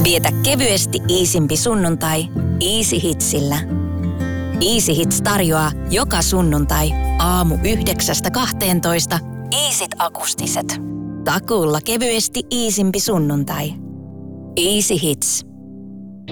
Vietä kevyesti iisimpi sunnuntai Easy Hitsillä. Easy Hits tarjoaa joka sunnuntai aamu 9–12 iisit akustiset. Takuulla kevyesti iisimpi sunnuntai. Easy Hits.